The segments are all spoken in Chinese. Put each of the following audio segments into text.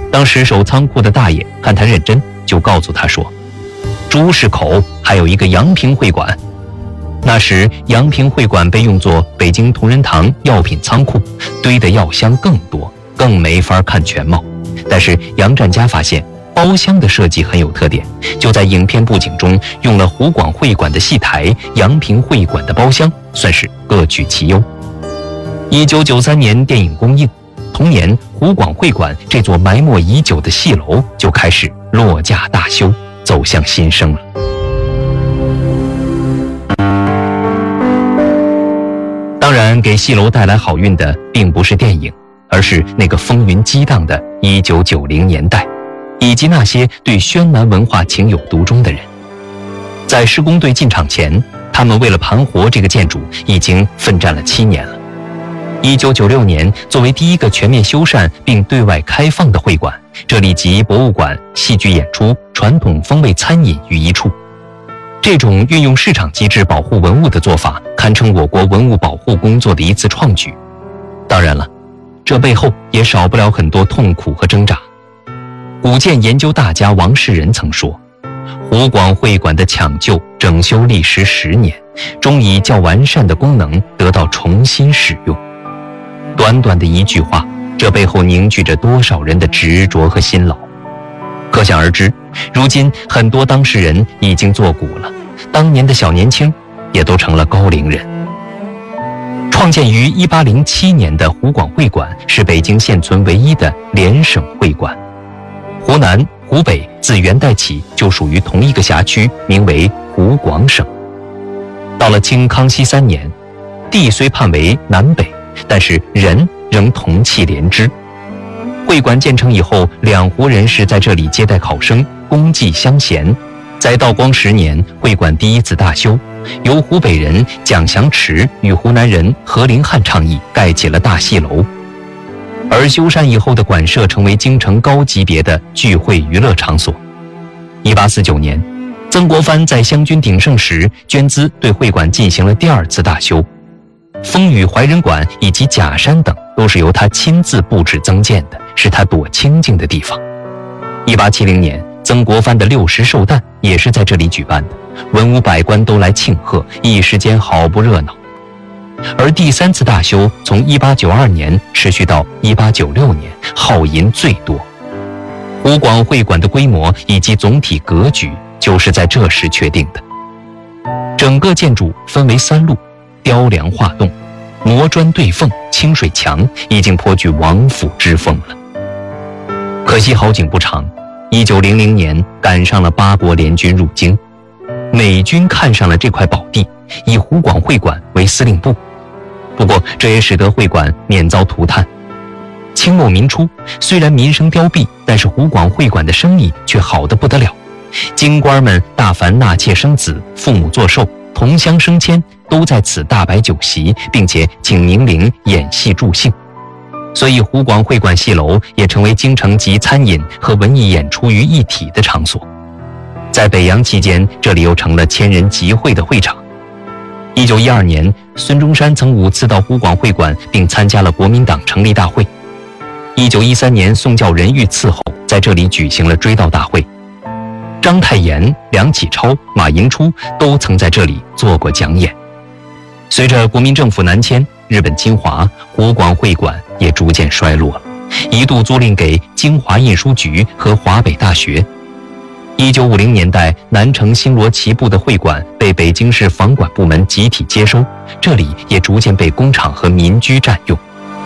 当时守仓库的大爷看他认真，就告诉他说，朱市口还有一个阳平会馆。那时阳平会馆被用作北京同仁堂药品仓库，堆的药箱更多，更没法看全貌。但是杨占家发现包厢的设计很有特点，就在影片布景中用了湖广会馆的戏台、阳平会馆的包厢，算是各取其优。1993年电影公映，同年湖广会馆这座埋没已久的戏楼就开始落架大修，走向新生了。当然，给戏楼带来好运的并不是电影，而是那个风云激荡的1990年代，以及那些对宣南文化情有独钟的人。在施工队进场前，他们为了盘活这个建筑已经奋战了7年了。1996年，作为第一个全面修缮并对外开放的会馆，这里集博物馆、戏剧演出、传统风味餐饮于一处。这种运用市场机制保护文物的做法，堪称我国文物保护工作的一次创举。当然了，这背后也少不了很多痛苦和挣扎。古建研究大家王世仁曾说，湖广会馆的抢救整修历时10年，终以较完善的功能得到重新使用。短短的一句话，这背后凝聚着多少人的执着和辛劳。可想而知，如今很多当事人已经作古了，当年的小年轻也都成了高龄人。创建于1807年的湖广会馆是北京现存唯一的联省会馆。湖南、湖北自元代起就属于同一个辖区，名为湖广省。到了清康熙3年，地虽判为南北，但是人仍同气连枝。会馆建成以后，两湖人士在这里接待考生，公祭相衔。在道光10年，会馆第一次大修，由湖北人蒋祥池与湖南人何林汉倡议，盖起了大戏楼。而修缮以后的馆舍成为京城高级别的聚会娱乐场所。1849年，曾国藩在湘军鼎盛时捐资对会馆进行了第2次大修。风雨怀仁馆以及假山等都是由他亲自布置增建的，是他躲清静的地方。1870年，曾国藩的60寿诞也是在这里举办的，文武百官都来庆贺，一时间好不热闹。而第3次大修从1892年持续到1896年，耗银最多。湖广会馆的规模以及总体格局就是在这时确定的。整个建筑分为3路，雕梁画栋、磨砖对缝、清水墙，已经颇具王府之风了。可惜好景不长，1900年赶上了8国联军入京，美军看上了这块宝地，以湖广会馆为司令部。不过这也使得会馆免遭涂炭。清末民初，虽然民生凋敝，但是湖广会馆的生意却好得不得了。京官们大凡纳妾生子、父母作寿、同乡升迁，都在此大摆酒席，并且请名伶演戏助兴。所以湖广会馆戏楼也成为京城集餐饮和文艺演出于一体的场所。在北洋期间，这里又成了千人集会的会场。1912年，孙中山曾5次到湖广会馆，并参加了国民党成立大会。1913年，宋教仁遇伺候，在这里举行了追悼大会。章太炎、梁启超、马迎初都曾在这里做过讲演。随着国民政府南迁，日本侵华，湖广会馆也逐渐衰落了，一度租赁给京华印书局和华北大学。1950年代，南城星罗棋布的会馆被北京市房管部门集体接收，这里也逐渐被工厂和民居占用。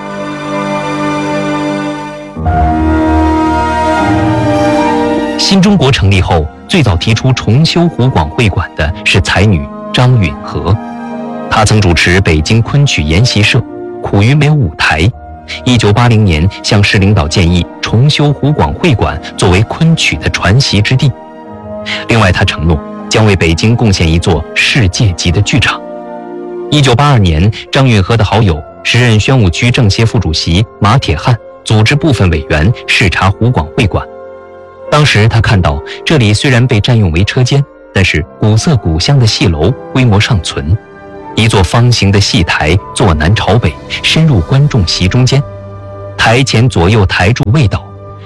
新中国成立后，最早提出重修湖广会馆的是才女张允和，她曾主持北京昆曲研习社，苦于没有舞台。1980年，向市领导建议重修湖广会馆，作为昆曲的传习之地。另外，他承诺将为北京贡献一座世界级的剧场。1982年，张允和的好友、时任宣武区政协副主席马铁汉组织部分委员视察湖广会馆。当时他看到这里虽然被占用为车间，但是古色古香的戏楼规模尚存，一座方形的戏台坐南朝北，深入观众席中间，台前左右台柱未倒，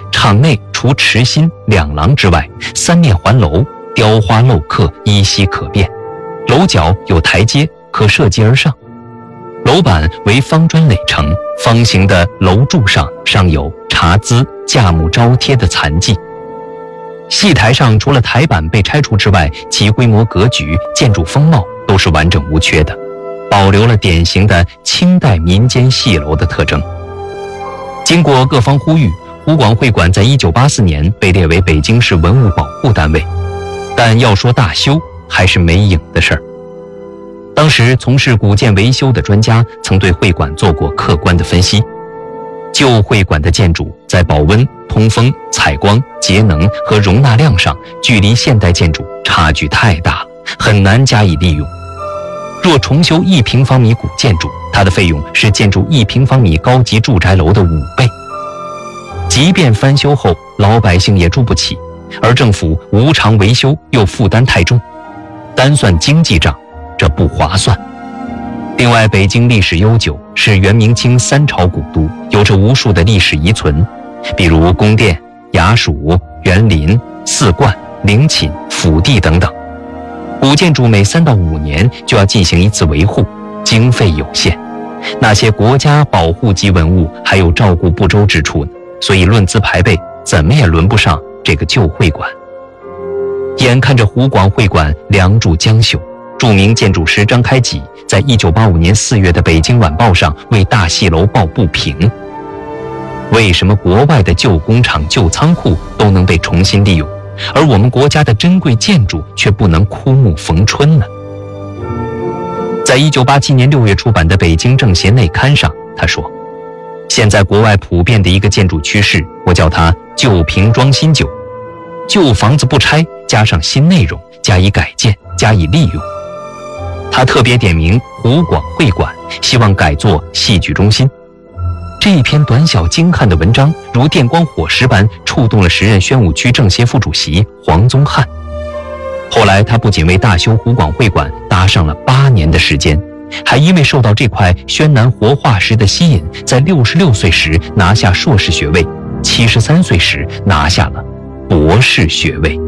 场内除池心两廊之外，3面环楼，雕花镂刻，依稀可辨。楼角有台阶，可涉及而上。楼板为方砖垒成，方形的楼柱上有茶资、架木招贴的残迹。戏台上除了台板被拆除之外，其规模格局、建筑风貌都是完整无缺的，保留了典型的清代民间戏楼的特征。经过各方呼吁，湖广会馆在1984年被列为北京市文物保护单位，但要说大修，还是没影的事儿。当时从事古建维修的专家曾对会馆做过客观的分析，旧会馆的建筑在保温、通风、采光、节能和容纳量上距离现代建筑差距太大了，很难加以利用。若重修1平方米古建筑，它的费用是建筑1平方米高级住宅楼的5倍。即便翻修后，老百姓也住不起，而政府无偿维修又负担太重，单算经济账，这不划算。另外，北京历史悠久，是元明清3朝古都，有着无数的历史遗存，比如宫殿、衙署、园林、寺观、陵寝、府邸等等。古建筑每3到5年就要进行一次维护，经费有限，那些国家保护级文物还有照顾不周之处呢，所以论资排辈，怎么也轮不上这个旧会馆。眼看着湖广会馆梁柱将朽，著名建筑师张开济在1985年4月的《北京晚报》上为大戏楼抱不平：为什么国外的旧工厂、旧仓库都能被重新利用，而我们国家的珍贵建筑却不能枯木逢春呢？在1987年6月出版的《北京政协内刊》上，他说：现在国外普遍的一个建筑趋势，我叫它旧瓶装新酒，旧房子不拆，加上新内容，加以改建，加以利用。他特别点名湖广会馆，希望改作戏剧中心。这一篇短小精悍的文章如电光火石般触动了时任宣武区政协副主席黄宗汉。后来他不仅为大修湖广会馆搭上了8年的时间，还因为受到这块宣南活化石的吸引，在66岁时拿下硕士学位，73岁时拿下了博士学位。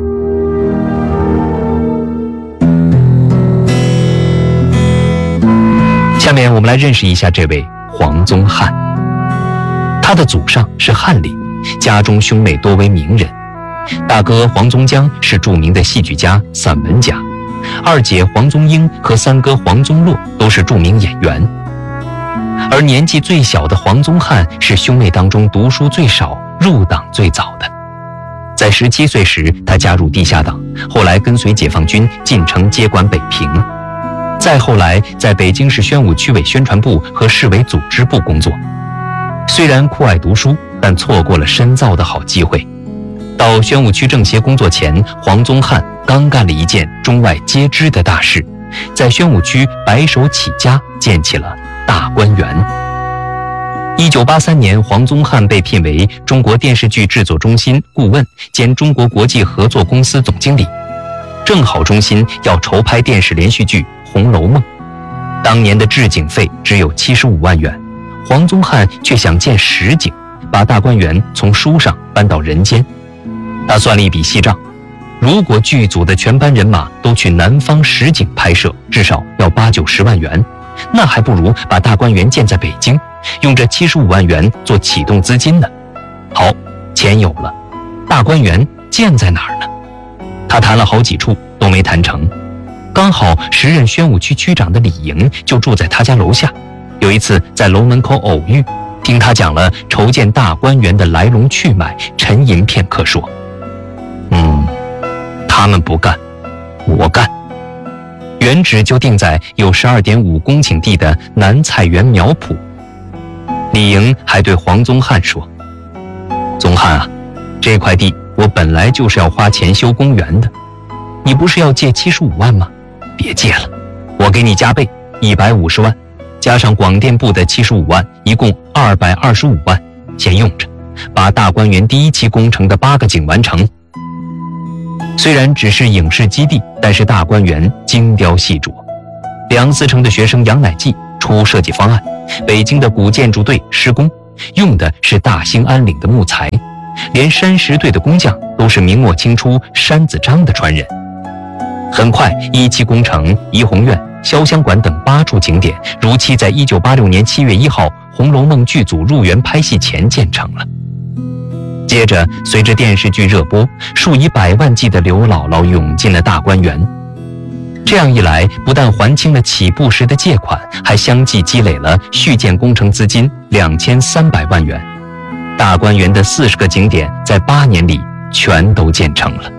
下面我们来认识一下这位黄宗汉。他的祖上是翰林，家中兄妹多为名人。大哥黄宗江是著名的戏剧家、散文家，二姐黄宗英和三哥黄宗洛都是著名演员。而年纪最小的黄宗汉是兄妹当中读书最少、入党最早的。在17岁时，他加入地下党，后来跟随解放军进城接管北平。再后来，在北京市宣武区委宣传部和市委组织部工作。虽然酷爱读书，但错过了深造的好机会。到宣武区政协工作前，黄宗汉刚干了一件中外皆知的大事，在宣武区白手起家建起了大观园。1983年，黄宗汉被聘为中国电视剧制作中心顾问兼中国国际合作公司总经理，正好中心要筹拍电视连续剧《红楼梦》，当年的置景费只有75万元，黄宗汉却想建实景，把大观园从书上搬到人间。他算了一笔细账，如果剧组的全班人马都去南方实景拍摄，至少要80-90万元，那还不如把大观园建在北京，用这75万元做启动资金呢。好，钱有了，大观园建在哪儿呢？他谈了好几处都没谈成，刚好时任宣武区区长的李莹就住在他家楼下。有一次在楼门口偶遇，听他讲了筹建大观园的来龙去脉，沉吟片刻说：他们不干，我干。原址就定在有12.5公顷地的南菜园苗圃。李莹还对黄宗汉说：宗汉啊，这块地我本来就是要花钱修公园的，你不是要借75万吗？别借了，我给你加倍，150万，加上广电部的75万，一共225万，先用着，把大观园第1期工程的8个景完成。虽然只是影视基地，但是大观园精雕细琢。梁思成的学生杨乃济出设计方案，北京的古建筑队施工，用的是大兴安岭的木材， 连山石队的工匠都是明末清初山子张的传人。很快，17工程、怡红院、潇湘馆等8处景点如期在1986年7月1号《红楼梦》剧组入园拍戏前建成了。接着，随着电视剧热播，数以百万计的刘姥姥涌进了大观园。这样一来，不但还清了起步时的借款，还相继积累了续建工程资金2300万元。大观园的40个景点在8年里全都建成了。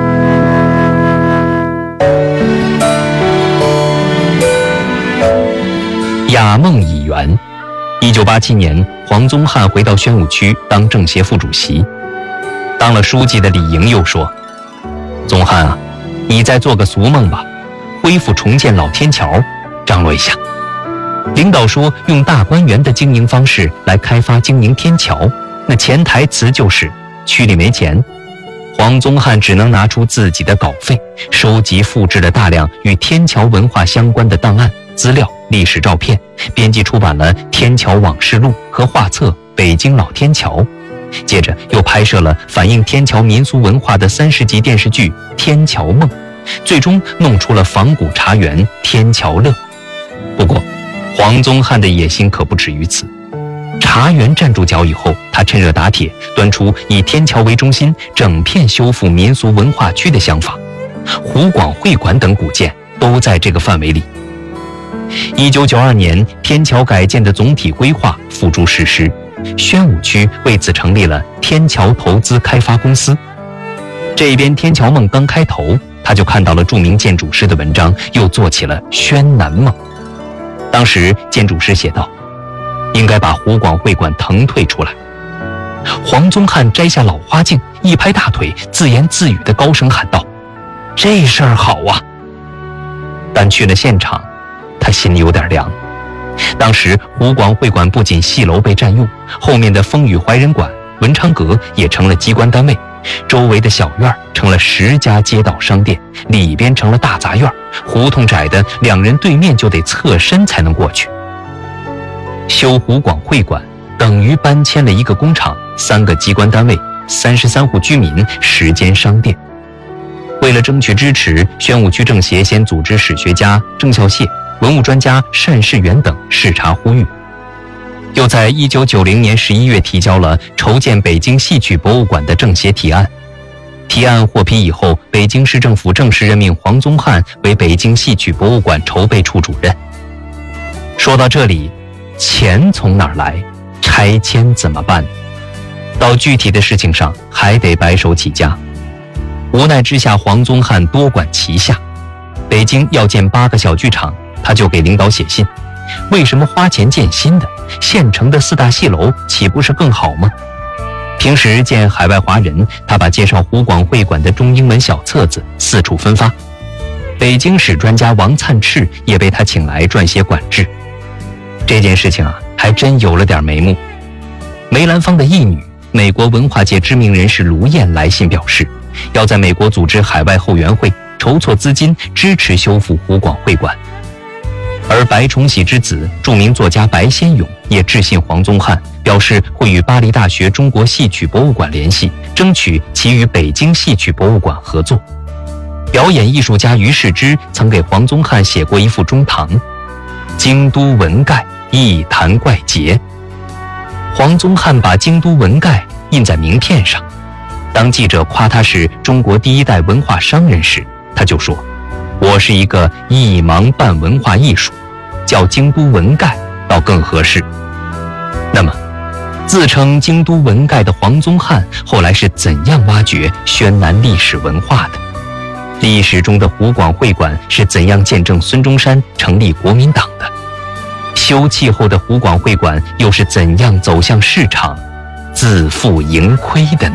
雅梦已圆。1987年，黄宗汉回到宣武区当政协副主席。当了书记的李莹又说：“宗汉啊，你再做个俗梦吧，恢复重建老天桥，张罗一下。”领导说用大观园的经营方式来开发经营天桥，那潜台词就是区里没钱。黄宗汉只能拿出自己的稿费，收集复制了大量与天桥文化相关的档案、资料、历史照片，编辑出版了《天桥往事录》和画册《北京老天桥》。接着又拍摄了反映天桥民俗文化的30集电视剧《天桥梦》，最终弄出了仿古茶园天桥乐。不过，黄宗汉的野心可不止于此。茶园站住脚以后，他趁热打铁，端出以天桥为中心，整片修复民俗文化区的想法。湖广会馆等古建都在这个范围里。1992年，天桥改建的总体规划付诸实施，宣武区为此成立了天桥投资开发公司。这边天桥梦刚开头，他就看到了著名建筑师的文章，又做起了宣南梦。当时建筑师写道：“应该把湖广会馆腾退出来。”黄宗汉摘下老花镜，一拍大腿，自言自语地高声喊道：“这事儿好啊！”但去了现场，他心里有点凉。当时湖广会馆不仅戏楼被占用，后面的风雨怀仁馆、文昌阁也成了机关单位，周围的小院成了10家街道商店，里边成了大杂院，胡同窄的2人对面就得侧身才能过去。修湖广会馆等于搬迁了一个工厂、3个机关单位、33户居民、10间商店。为了争取支持，宣武区政协先组织史学家郑孝燮、文物专家单世元等视察呼吁，又在1990年11月提交了筹建北京戏曲博物馆的政协提案。提案获批以后，北京市政府正式任命黄宗汉为北京戏曲博物馆筹备处主任。说到这里，钱从哪儿来？拆迁怎么办？到具体的事情上，还得白手起家。无奈之下，黄宗汉多管齐下。北京要建8个小剧场，他就给领导写信：为什么花钱建新的？现成的4大戏楼岂不是更好吗？平时见海外华人，他把介绍湖广会馆的中英文小册子4处分发。北京史专家王粲赤也被他请来撰写馆志。这件事情啊，还真有了点眉目。梅兰芳的义女、美国文化界知名人士卢燕来信表示，要在美国组织海外后援会，筹措资金支持修复湖广会馆。而白崇禧之子、著名作家白先勇也致信黄宗汉，表示会与巴黎大学中国戏曲博物馆联系，争取其与北京戏曲博物馆合作。表演艺术家于世之曾给黄宗汉写过一副中堂：京都文盖，一谈怪节。黄宗汉把京都文盖印在名片上。当记者夸他是中国第1代文化商人时，他就说：“我是一个一盲办文化艺术，叫京都文盖倒更合适。”那么，自称京都文盖的黄宗汉后来是怎样挖掘宣南历史文化的？历史中的湖广会馆是怎样见证孙中山成立国民党的？休葺后的湖广会馆又是怎样走向市场，自负盈亏的呢？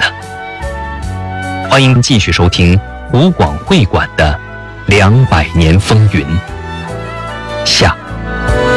欢迎继续收听湖广会馆的200年风云。